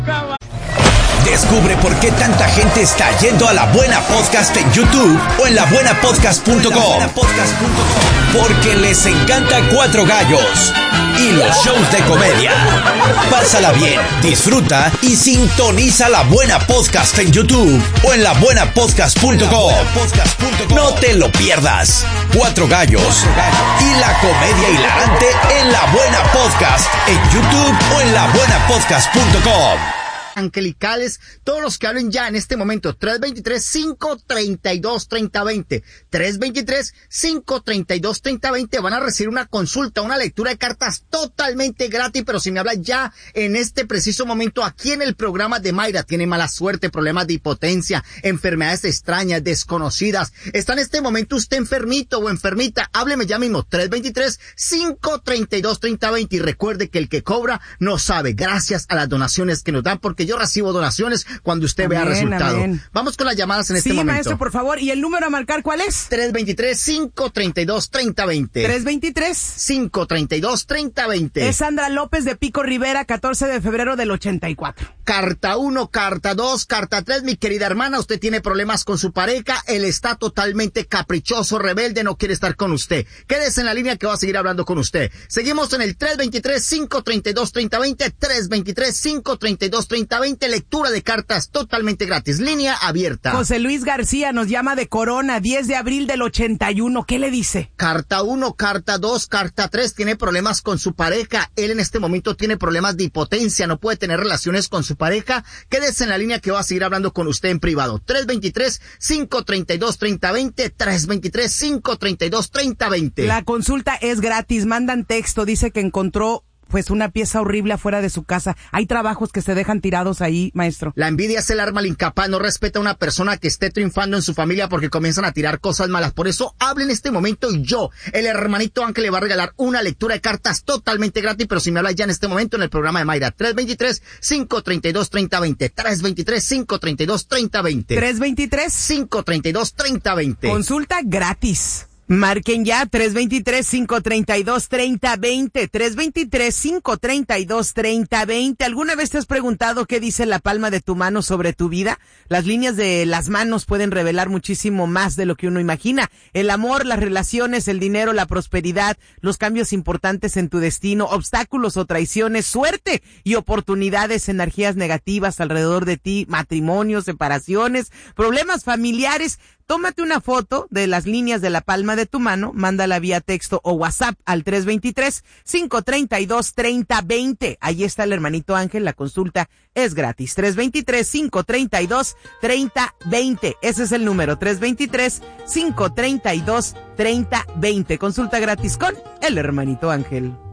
Descubre por qué tanta gente está yendo a La Buena Podcast en YouTube o en labuenapodcast.com. Porque les encanta Cuatro Gallos y los shows de comedia. Pásala bien, disfruta y sintoniza La Buena Podcast en YouTube o en labuenapodcast.com. No te lo pierdas. Cuatro Gallos y la comedia hilarante en La Buena Podcast en YouTube o en labuenapodcast.com. Angelicales, todos los que hablen ya en este momento, 323-532-3020, 323-532-3020, van a recibir una consulta, una lectura de cartas totalmente gratis, pero si me habla ya en este preciso momento aquí en el programa de Mayra, tiene mala suerte, problemas de impotencia, enfermedades extrañas, desconocidas, está en este momento usted enfermito o enfermita, hábleme ya mismo, 323-532-3020, y recuerde que el que cobra no sabe, gracias a las donaciones que nos dan, porque yo recibo donaciones cuando usted vea resultado. Amén. Vamos con las llamadas en este momento. Sí, maestro, por favor. ¿Y el número a marcar cuál es? 323-532-3020. 323-532-3020. Es Sandra López de Pico Rivera, 14 de febrero del 84. Carta 1, carta 2, carta 3, mi querida hermana, usted tiene problemas con su pareja, él está totalmente caprichoso, rebelde, no quiere estar con usted. Quédese en la línea que va a seguir hablando con usted. Seguimos en el 323-532-3020, 323-532-3020. Lectura de cartas totalmente gratis, línea abierta. José Luis García nos llama de Corona, 10 de abril del 81, ¿qué le dice? Carta 1, carta 2, carta 3, tiene problemas con su pareja, él en este momento tiene problemas de impotencia, no puede tener relaciones con su pareja, quédese en la línea que va a seguir hablando con usted en privado, 323-532-3020, 323-532-3020. La consulta es gratis, mandan texto, dice que encontró pues una pieza horrible afuera de su casa. Hay trabajos que se dejan tirados ahí, maestro. La envidia es el arma al incapaz, no respeta a una persona que esté triunfando en su familia porque comienzan a tirar cosas malas. Por eso hable en este momento y yo, el hermanito Ángel, le va a regalar una lectura de cartas totalmente gratis, pero si me habla ya en este momento en el programa de Mayra, 323-532-3020, 323-532-3020. 323-532-3020. Consulta gratis. Marquen ya, 323-532-3020, 323-532-3020. ¿Alguna vez te has preguntado qué dice la palma de tu mano sobre tu vida? Las líneas de las manos pueden revelar muchísimo más de lo que uno imagina. El amor, las relaciones, el dinero, la prosperidad, los cambios importantes en tu destino, obstáculos o traiciones, suerte y oportunidades, energías negativas alrededor de ti, matrimonios, separaciones, problemas familiares. Tómate una foto de las líneas de la palma de tu mano, mándala vía texto o WhatsApp al 323-532-3020. Ahí está el hermanito Ángel, la consulta es gratis. 323-532-3020. Ese es el número, 323-532-3020. Consulta gratis con el hermanito Ángel.